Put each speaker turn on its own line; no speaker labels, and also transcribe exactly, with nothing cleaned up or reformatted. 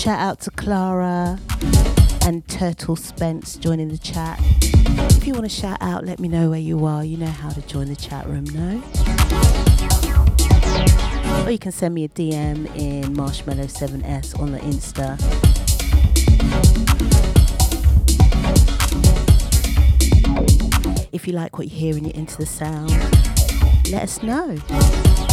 Shout out to Clara and Turtle Spence joining the chat. If you want to shout out, let me know where you are. You know how to join the chat room, no? Or you can send me a D M in Marshmallow seven S on the Insta. If you like what you hear and you're into the sound, let us know.